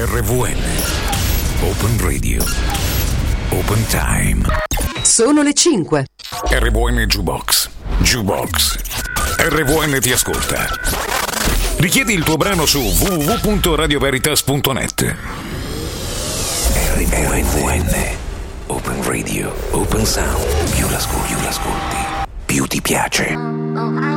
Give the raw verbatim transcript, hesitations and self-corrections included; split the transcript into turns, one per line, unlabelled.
R V N. Open Radio. Open Time.
Sono le cinque.
R V N Jukebox. Jukebox. R V N ti ascolta. Richiedi il tuo brano su w w w punto radio veritas punto net. R V N. Open Radio. Open Sound. Più l'ascolti, più l'ascolti, più ti piace.